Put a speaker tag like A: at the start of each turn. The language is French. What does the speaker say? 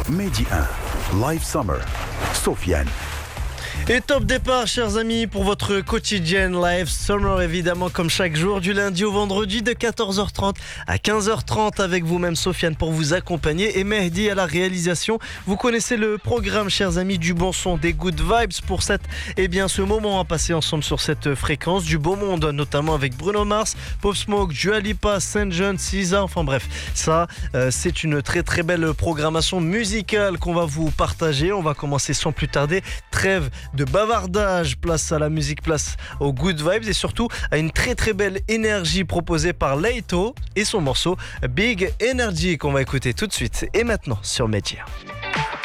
A: Mehdi 1, Live Summer, Sofiane.
B: Et top départ, chers amis, pour votre quotidienne Live Summer, évidemment, comme chaque jour, du lundi au vendredi, de 14h30 à 15h30, avec vous-même, Sofiane, pour vous accompagner, et Mehdi à la réalisation. Vous connaissez le programme, chers amis, du bon son, des good vibes pour ce moment à passer ensemble sur cette fréquence, du beau monde, notamment avec Bruno Mars, Pop Smoke, Dua Lipa, Saint John, SZA, enfin bref, ça, c'est une très très belle programmation musicale qu'on va vous partager. On va commencer sans plus tarder, trêve de bavardage, place à la musique, place aux good vibes et surtout à une très très belle énergie proposée par Leito et son morceau Big Energy qu'on va écouter tout de suite et maintenant sur Média.